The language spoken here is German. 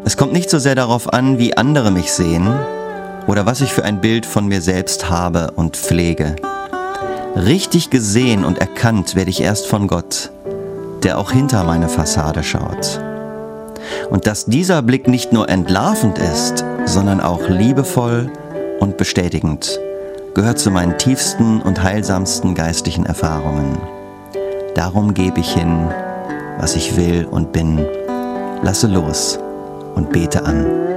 Es kommt nicht so sehr darauf an, wie andere mich sehen oder was ich für ein Bild von mir selbst habe und pflege. Richtig gesehen und erkannt werde ich erst von Gott, der auch hinter meine Fassade schaut. Und dass dieser Blick nicht nur entlarvend ist, sondern auch liebevoll und bestätigend, gehört zu meinen tiefsten und heilsamsten geistlichen Erfahrungen. Darum gebe ich hin, was ich will und bin, lasse los und bete an.